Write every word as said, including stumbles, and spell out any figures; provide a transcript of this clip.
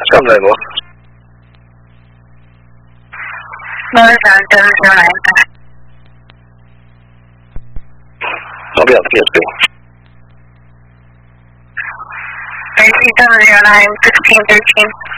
Some level. Another seven seven zero nine. I'll be on the P S P. Three seven zero nine sixteen thirteen.